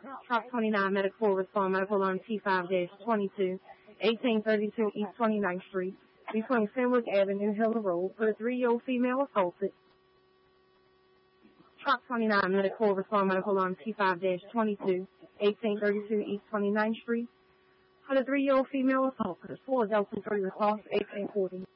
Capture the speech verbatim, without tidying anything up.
Truck twenty-nine medical respond medical on T five twenty-two, eighteen thirty-two East twenty-ninth Street, between Fenwick Avenue, Hill Road, for a three-year-old female assaulted. Truck twenty-nine medical respond medical on T five twenty-two, eighteen thirty-two East twenty-ninth Street, for the three-year-old female assaulted. Four Delta three response, eighteen forty.